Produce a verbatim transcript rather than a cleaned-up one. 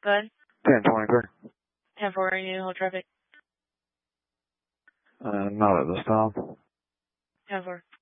Go ahead. ten twenty-three. ten four, are you hold traffic? Uh, not at this time. ten four.